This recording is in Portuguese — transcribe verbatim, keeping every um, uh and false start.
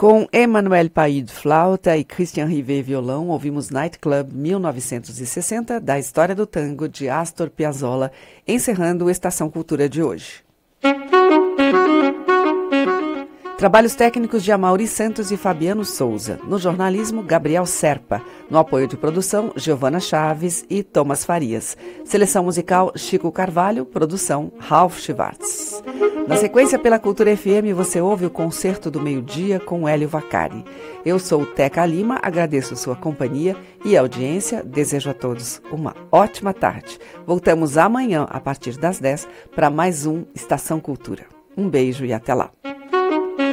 Com Emmanuel Paid flauta e Christian Rivet violão, ouvimos Night Club mil novecentos e sessenta, da História do Tango, de Astor Piazzolla, encerrando o Estação Cultura de hoje. Trabalhos técnicos de Amaury Santos e Fabiano Souza. No jornalismo, Gabriel Serpa. No apoio de produção, Giovana Chaves e Thomas Farias. Seleção musical, Chico Carvalho. Produção, Ralph Schwartz. Na sequência, pela Cultura F M, você ouve o Concerto do Meio-Dia com Hélio Vaccari. Eu sou Teca Lima, agradeço sua companhia e audiência. Desejo a todos uma ótima tarde. Voltamos amanhã, a partir das dez, para mais um Estação Cultura. Um beijo e até lá.